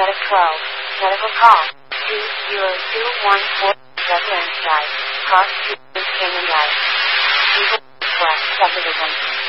Medic 12. Medical call. 20214 Veterans Drive. Cross 2 Canyon Drive. Eagle West Subdivision.